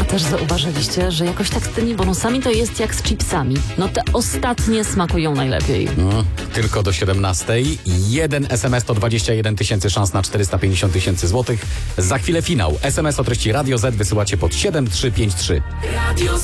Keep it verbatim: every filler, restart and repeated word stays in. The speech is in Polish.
też zauważyliście, że jakoś tak z tymi bonusami to jest jak z chipsami. No te ostatnie smakują najlepiej. Mm, tylko do siedemnastej. Jeden es em es to dwadzieścia jeden tysięcy szans na czterysta pięćdziesiąt tysięcy złotych. Za chwilę finał. es em es o treści Radio Z wysyłacie pod siedem trzy pięć trzy. Radio